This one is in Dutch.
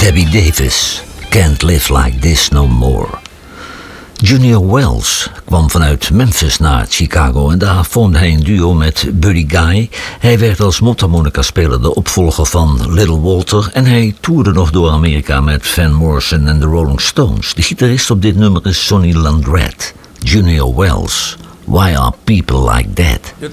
Debbie Davis, Can't Live Like This No More. Junior Wells kwam vanuit Memphis naar Chicago en daar vormde hij een duo met Buddy Guy. Hij werd als mondharmonica-speler de opvolger van Little Walter en hij toerde nog door Amerika met Van Morrison en de Rolling Stones. De gitarist op dit nummer is Sonny Landreth. Junior Wells, Why Are People Like That? You